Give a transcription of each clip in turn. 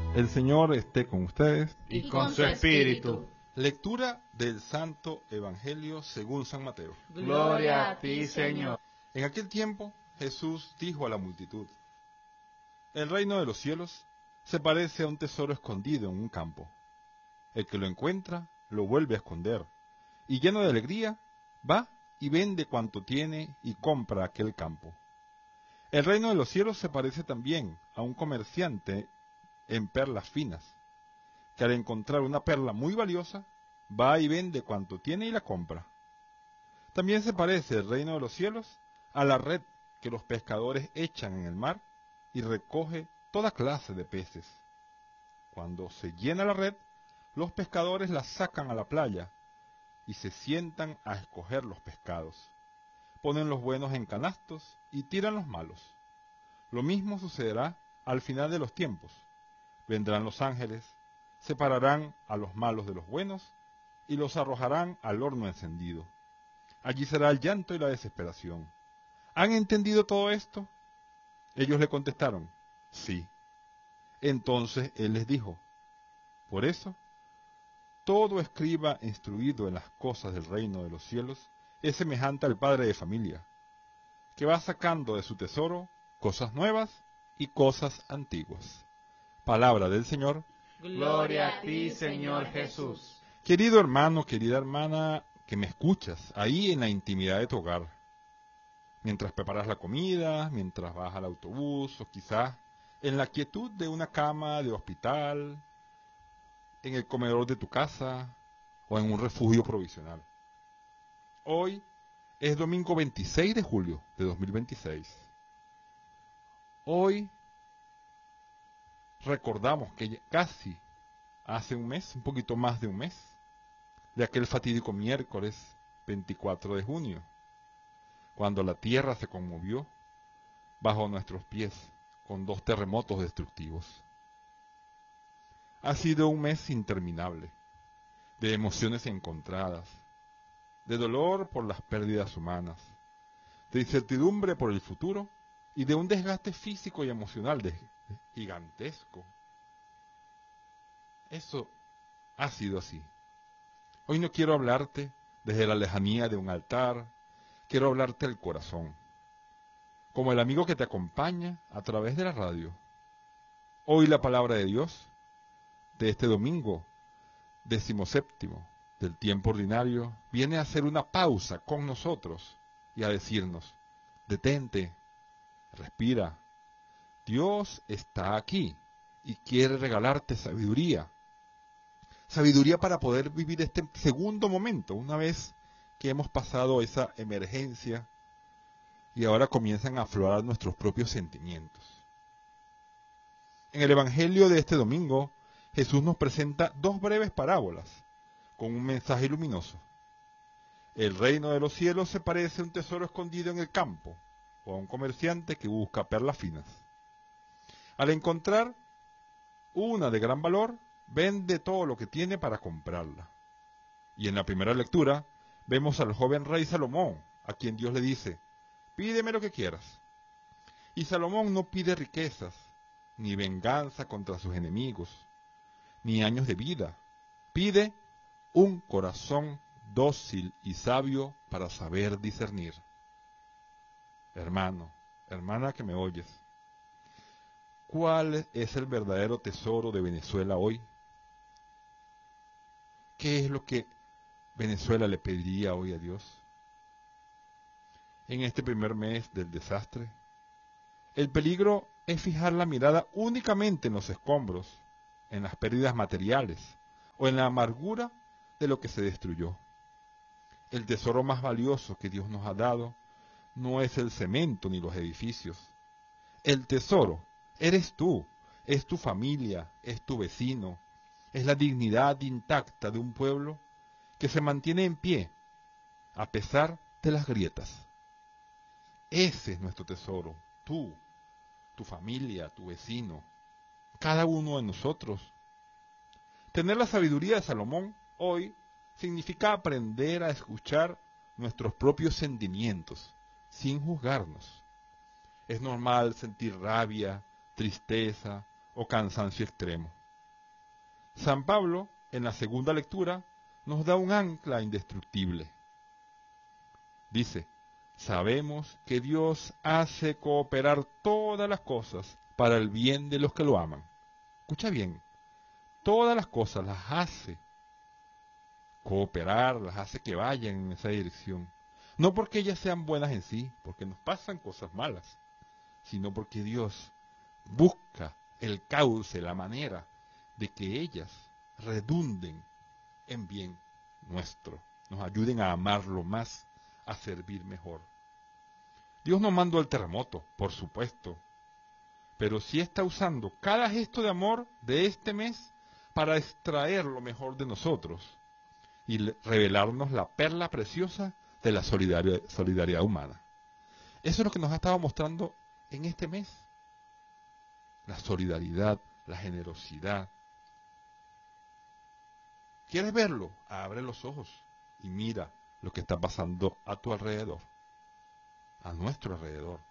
El Señor esté con ustedes. Y con su espíritu. Lectura del Santo Evangelio según San Mateo. Gloria a ti, Señor. En aquel tiempo Jesús dijo a la multitud: el reino de los cielos se parece a un tesoro escondido en un campo. El que lo encuentra lo vuelve a esconder, y lleno de alegría va y vende cuanto tiene y compra aquel campo. El reino de los cielos se parece también a un comerciante en perlas finas, que al encontrar una perla muy valiosa, va y vende cuanto tiene y la compra. También se parece el reino de los cielos a la red que los pescadores echan en el mar y recoge toda clase de peces. Cuando se llena la red, los pescadores la sacan a la playa y se sientan a escoger los pescados. Ponen los buenos en canastos y tiran los malos. Lo mismo sucederá al final de los tiempos. Vendrán los ángeles, separarán a los malos de los buenos y los arrojarán al horno encendido. Allí será el llanto y la desesperación. ¿Han entendido todo esto? Ellos le contestaron: sí. Entonces él les dijo: por eso, todo escriba instruido en las cosas del reino de los cielos es semejante al padre de familia, que va sacando de su tesoro cosas nuevas y cosas antiguas. Palabra del Señor. Gloria a ti, Señor Jesús. Querido hermano, querida hermana, que me escuchas ahí en la intimidad de tu hogar, mientras preparas la comida, mientras vas al autobús, o quizás en la quietud de una cama de hospital, en el comedor de tu casa, o en un refugio provisional. Hoy es domingo 26 de julio de 2026. Hoy recordamos que casi hace un mes, un poquito más de un mes, de aquel fatídico miércoles 24 de junio, cuando la tierra se conmovió bajo nuestros pies con 2 terremotos destructivos. Ha sido un mes interminable, de emociones encontradas, de dolor por las pérdidas humanas, de incertidumbre por el futuro y de un desgaste físico y emocional gigantesco. Eso ha sido así. Hoy no quiero hablarte desde la lejanía de un altar, quiero hablarte al corazón, como el amigo que te acompaña a través de la radio. Hoy la palabra de Dios, de este domingo 17º del tiempo ordinario, viene a hacer una pausa con nosotros y a decirnos: detente, respira, Dios está aquí y quiere regalarte sabiduría. Sabiduría para poder vivir este segundo momento, una vez que hemos pasado esa emergencia y ahora comienzan a aflorar nuestros propios sentimientos. En el Evangelio de este domingo, Jesús nos presenta 2 breves parábolas con un mensaje luminoso. El reino de los cielos se parece a un tesoro escondido en el campo o a un comerciante que busca perlas finas. Al encontrar una de gran valor, vende todo lo que tiene para comprarla. Y en la primera lectura vemos al joven rey Salomón, a quien Dios le dice: pídeme lo que quieras. Y Salomón no pide riquezas, ni venganza contra sus enemigos, ni años de vida. Pide un corazón dócil y sabio para saber discernir. Hermano, hermana que me oyes, ¿cuál es el verdadero tesoro de Venezuela hoy? ¿Qué es lo que Venezuela le pediría hoy a Dios? En este primer mes del desastre, el peligro es fijar la mirada únicamente en los escombros, en las pérdidas materiales o en la amargura de lo que se destruyó. El tesoro más valioso que Dios nos ha dado no es el cemento ni los edificios. El tesoro eres tú, es tu familia, es tu vecino, es la dignidad intacta de un pueblo que se mantiene en pie a pesar de las grietas. Ese es nuestro tesoro, tú, tu familia, tu vecino, cada uno de nosotros. Tener la sabiduría de Salomón hoy significa aprender a escuchar nuestros propios sentimientos sin juzgarnos. Es normal sentir rabia, tristeza o cansancio extremo. San Pablo, en la segunda lectura, nos da un ancla indestructible. Dice, sabemos que Dios hace cooperar todas las cosas para el bien de los que lo aman. Escucha bien, todas las cosas las hace cooperar, las hace que vayan en esa dirección. No porque ellas sean buenas en sí, porque nos pasan cosas malas, sino porque Dios busca el cauce, la manera de que ellas redunden en bien nuestro, nos ayuden a amarlo más, a servir mejor. Dios no mandó el terremoto, por supuesto, pero sí está usando cada gesto de amor de este mes para extraer lo mejor de nosotros y revelarnos la perla preciosa de la solidaridad humana. Eso es lo que nos ha estado mostrando en este mes. La solidaridad, la generosidad. ¿Quieres verlo? Abre los ojos y mira lo que está pasando a tu alrededor, a nuestro alrededor.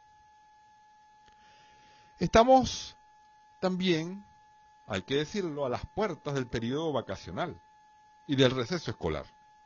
Estamos también, hay que decirlo, a las puertas del periodo vacacional y del receso escolar.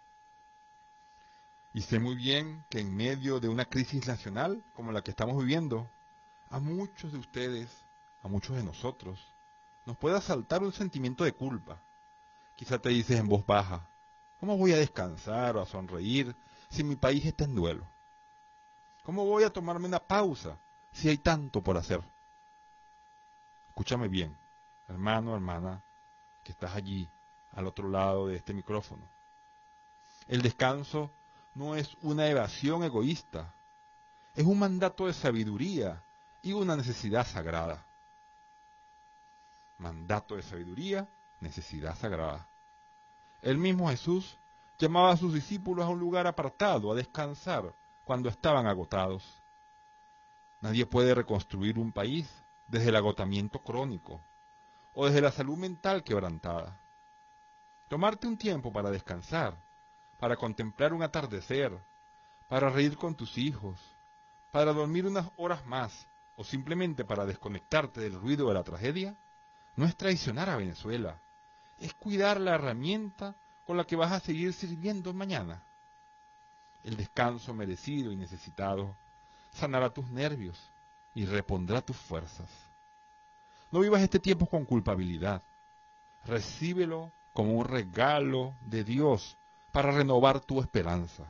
Y sé muy bien que en medio de una crisis nacional como la que estamos viviendo, a muchos de ustedes, a muchos de nosotros, nos puede asaltar un sentimiento de culpa. Quizá te dices en voz baja, ¿cómo voy a descansar o a sonreír si mi país está en duelo? ¿Cómo voy a tomarme una pausa si hay tanto por hacer? Escúchame bien, hermano, hermana, que estás allí, al otro lado de este micrófono. El descanso no es una evasión egoísta, es un mandato de sabiduría y una necesidad sagrada. Mandato de sabiduría, necesidad sagrada. El mismo Jesús llamaba a sus discípulos a un lugar apartado, a descansar, cuando estaban agotados. Nadie puede reconstruir un país desde el agotamiento crónico o desde la salud mental quebrantada. Tomarte un tiempo para descansar, para contemplar un atardecer, para reír con tus hijos, para dormir unas horas más o simplemente para desconectarte del ruido de la tragedia, no es traicionar a Venezuela, es cuidar la herramienta con la que vas a seguir sirviendo mañana. El descanso merecido y necesitado sanará tus nervios y repondrá tus fuerzas. No vivas este tiempo con culpabilidad. Recíbelo como un regalo de Dios para renovar tu esperanza.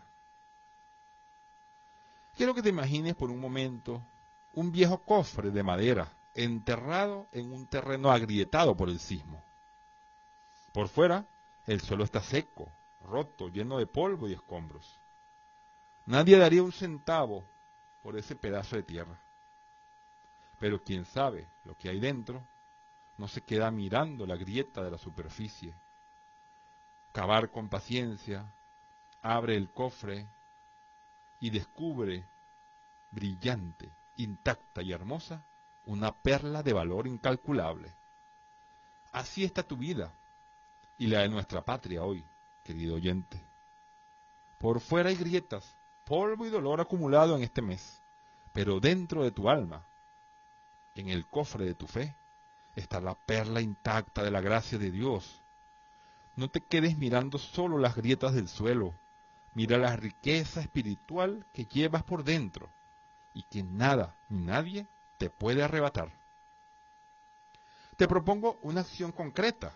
Quiero que te imagines por un momento un viejo cofre de madera enterrado en un terreno agrietado por el sismo. Por fuera, el suelo está seco, roto, lleno de polvo y escombros. Nadie daría un centavo por ese pedazo de tierra. Pero quien sabe lo que hay dentro, no se queda mirando la grieta de la superficie. Cavar con paciencia, abre el cofre y descubre, brillante, intacta y hermosa, una perla de valor incalculable. Así está tu vida y la de nuestra patria hoy, querido oyente. Por fuera hay grietas, polvo y dolor acumulado en este mes, pero dentro de tu alma, en el cofre de tu fe, está la perla intacta de la gracia de Dios. No te quedes mirando solo las grietas del suelo, mira la riqueza espiritual que llevas por dentro y que nada ni nadie te puede arrebatar. Te propongo una acción concreta,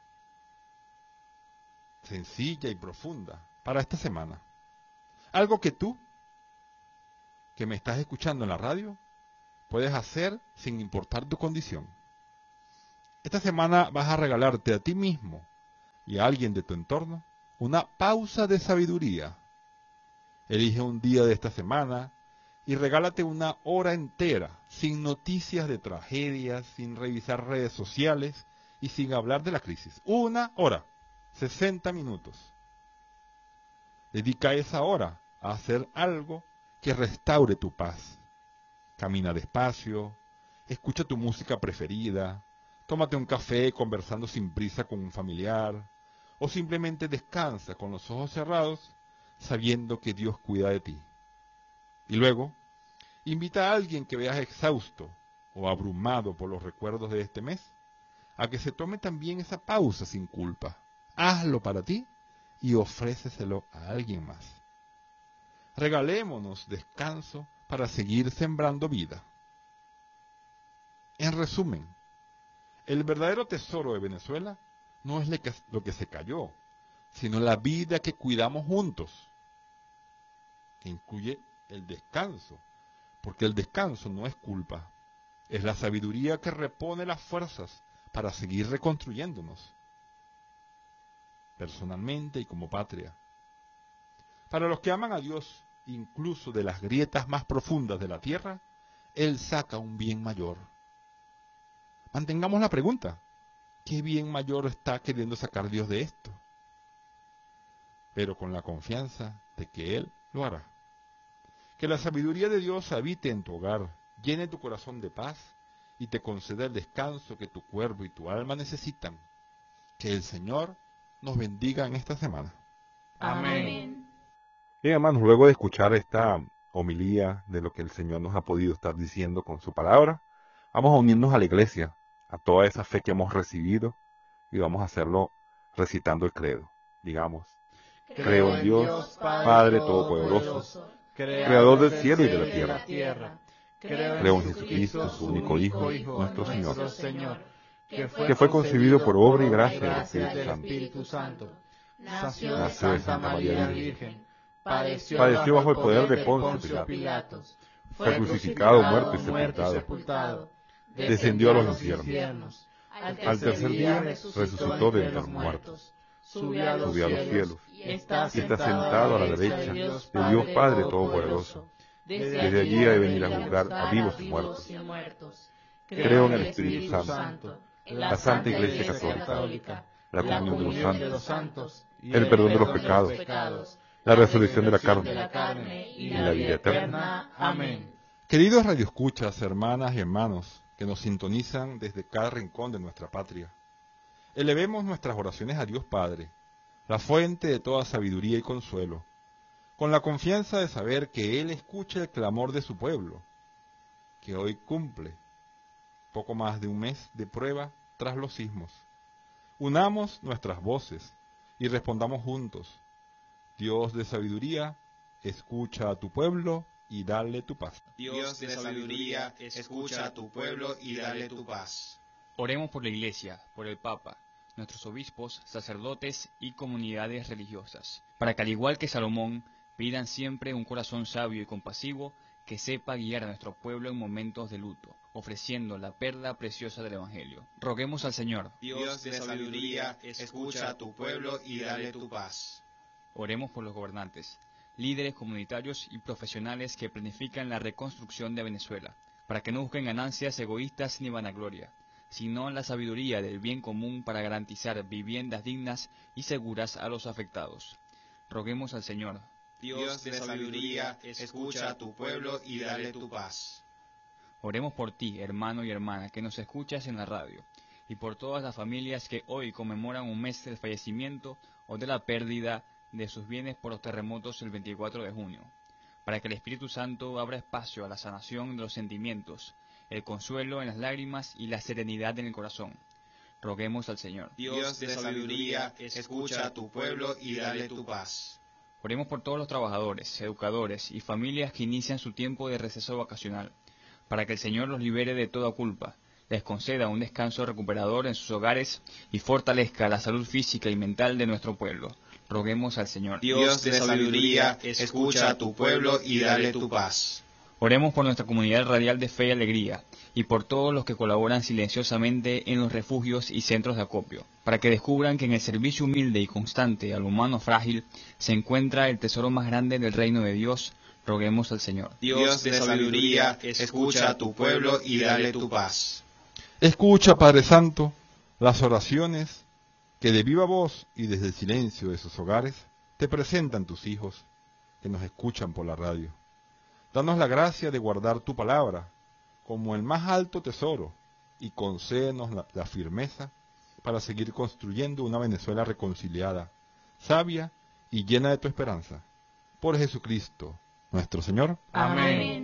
sencilla y profunda, para esta semana. Algo que tú, que me estás escuchando en la radio, puedes hacer sin importar tu condición. Esta semana vas a regalarte a ti mismo y a alguien de tu entorno una pausa de sabiduría. Elige un día de esta semana y regálate una hora entera, sin noticias de tragedias, sin revisar redes sociales y sin hablar de la crisis. Una hora, 60 minutos. Dedica esa hora a hacer algo que restaure tu paz. Camina despacio, escucha tu música preferida, tómate un café conversando sin prisa con un familiar, o simplemente descansa con los ojos cerrados, sabiendo que Dios cuida de ti. Y luego, invita a alguien que veas exhausto o abrumado por los recuerdos de este mes a que se tome también esa pausa sin culpa. Hazlo para ti y ofréceselo a alguien más. Regalémonos descanso para seguir sembrando vida. En resumen, el verdadero tesoro de Venezuela no es lo que se cayó, sino la vida que cuidamos juntos, que incluye el descanso, porque el descanso no es culpa, es la sabiduría que repone las fuerzas para seguir reconstruyéndonos, personalmente y como patria. Para los que aman a Dios, incluso de las grietas más profundas de la tierra, Él saca un bien mayor. Mantengamos la pregunta, ¿qué bien mayor está queriendo sacar Dios de esto? Pero con la confianza de que Él lo hará. Que la sabiduría de Dios habite en tu hogar, llene tu corazón de paz y te conceda el descanso que tu cuerpo y tu alma necesitan. Que el Señor nos bendiga en esta semana. Amén. Bien, hermanos, luego de escuchar esta homilía de lo que el Señor nos ha podido estar diciendo con su palabra, vamos a unirnos a la iglesia, a toda esa fe que hemos recibido, y vamos a hacerlo recitando el credo. Digamos, creo en Dios, Padre Todopoderoso, Creador del cielo y de la tierra. Creo en Jesucristo, su único Hijo, nuestro Señor, que fue concebido por obra y gracia del Espíritu Santo. Nació de Santa María Virgen. Padeció bajo el poder de Poncio Pilato. Fue crucificado, muerto y sepultado. Descendió a los infiernos. Al tercer día resucitó de entre los muertos. Subió a los cielos y está sentado a la derecha de Dios Padre Todopoderoso. Desde allí ha de venir a juzgar a vivos y muertos. Creo en el Espíritu Santo, la Santa Iglesia Católica, la comunión de los santos, el perdón de los pecados, la resurrección de la carne y la vida eterna. Amén. Queridos radioescuchas, hermanas y hermanos que nos sintonizan desde cada rincón de nuestra patria, elevemos nuestras oraciones a Dios Padre, la fuente de toda sabiduría y consuelo, con la confianza de saber que Él escucha el clamor de su pueblo, que hoy cumple poco más de un mes de prueba tras los sismos. Unamos nuestras voces y respondamos juntos: Dios de sabiduría, escucha a tu pueblo y dale tu paz. Dios de sabiduría, escucha a tu pueblo y dale tu paz. Oremos por la Iglesia, por el Papa, nuestros obispos, sacerdotes y comunidades religiosas, para que al igual que Salomón, pidan siempre un corazón sabio y compasivo que sepa guiar a nuestro pueblo en momentos de luto, ofreciendo la perla preciosa del Evangelio. Roguemos al Señor. Dios de sabiduría, escucha a tu pueblo y dale tu paz. Oremos por los gobernantes, líderes comunitarios y profesionales que planifican la reconstrucción de Venezuela, para que no busquen ganancias egoístas ni vanagloria, sino la sabiduría del bien común para garantizar viviendas dignas y seguras a los afectados. Roguemos al Señor. Dios de sabiduría, escucha a tu pueblo y dale tu paz. Oremos por ti, hermano y hermana, que nos escuchas en la radio, y por todas las familias que hoy conmemoran un mes del fallecimiento o de la pérdida de sus bienes por los terremotos el 24 de junio, para que el Espíritu Santo abra espacio a la sanación de los sentimientos, el consuelo en las lágrimas y la serenidad en el corazón. Roguemos al Señor. Dios de sabiduría, escucha a tu pueblo y dale tu paz. Oremos por todos los trabajadores, educadores y familias que inician su tiempo de receso vacacional, para que el Señor los libere de toda culpa, les conceda un descanso recuperador en sus hogares y fortalezca la salud física y mental de nuestro pueblo. Roguemos al Señor. Dios de sabiduría, escucha a tu pueblo y dale tu paz. Oremos por nuestra comunidad radial de fe y alegría, y por todos los que colaboran silenciosamente en los refugios y centros de acopio, para que descubran que en el servicio humilde y constante al humano frágil se encuentra el tesoro más grande del reino de Dios. Roguemos al Señor. Dios de sabiduría, escucha a tu pueblo y dale tu paz. Escucha, Padre Santo, las oraciones que de viva voz y desde el silencio de sus hogares te presentan tus hijos, que nos escuchan por la radio. Danos la gracia de guardar tu palabra como el más alto tesoro y concédenos la firmeza para seguir construyendo una Venezuela reconciliada, sabia y llena de tu esperanza. Por Jesucristo, nuestro Señor. Amén.